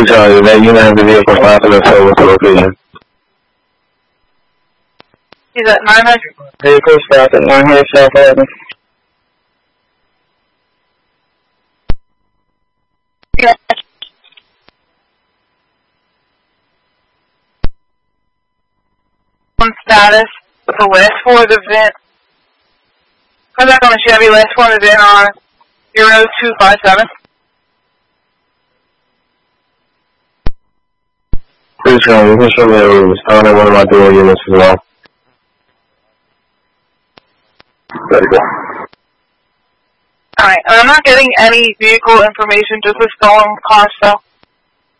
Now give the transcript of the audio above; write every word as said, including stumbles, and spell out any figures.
Hey Charlie, that unit has the vehicle stopped and so what's the location? He's at nine hundred. Vehicle stopped at nine hundred South Avenue. Yeah. On status, the last four of the V I N. Contact on the Chevy, last four of the V I N are zero two five seven. Please come, you can show me the room. It's down in one of my dual units as well. There you go. Alright, I'm not getting any vehicle information, just a stolen car, so